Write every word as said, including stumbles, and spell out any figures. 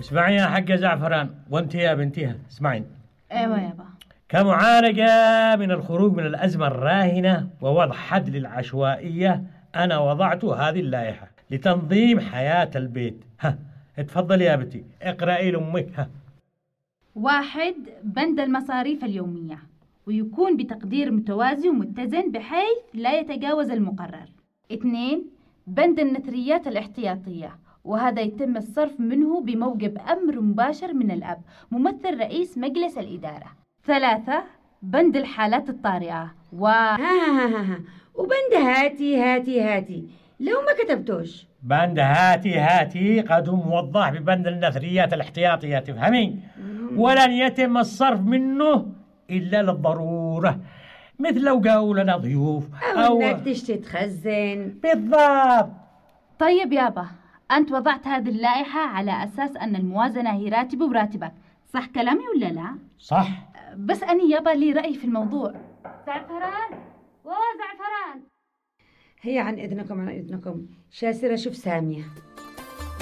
اسمعي يا حق زعفران، وانت يا بنتيها اسمعين. ايوه يابا. كمعالجة من الخروج من الأزمة الراهنة ووضع حد للعشوائية، أنا وضعت هذه اللائحة لتنظيم حياة البيت. ها اتفضلي يا بنتي اقرأي لأمك. ها. واحد، بند المصاريف اليومية، ويكون بتقدير متوازي ومتزن بحيث لا يتجاوز المقرر. اثنين، بند النثريات الاحتياطية، وهذا يتم الصرف منه بموجب أمر مباشر من الأب ممثل رئيس مجلس الإدارة. ثلاثة، بند الحالات الطارئة و ها ها ها ها وبند هاتي هاتي هاتي لو ما كتبتوش. بند هاتي هاتي قد موضح ببند النثريات الاحتياطية، تفهمين؟ ولن يتم الصرف منه إلا للضرورة، مثل لو قالوا لنا ضيوف أو, أو إنك تشتي تخزن. بالضبط. طيب يابا، أنت وضعت هذه اللائحة على أساس أن الموازنة هي راتبي وراتبك، صح كلامي ولا لا؟ صح. بس أني يابا لي رأي في الموضوع. زعفران، واه زعفران، هي عن إذنكم عن إذنكم شاسرة شوف سامية.